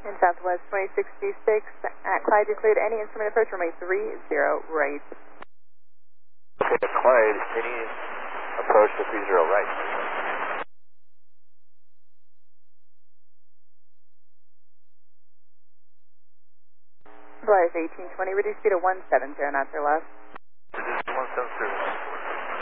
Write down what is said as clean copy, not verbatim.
In Southwest 2066 at Clyde, declared any instrument approach runway 30 right. Okay, Clyde, any approach to 30 right. Polaris 1820, reduce speed to 170 knots or less. Reduce to 170.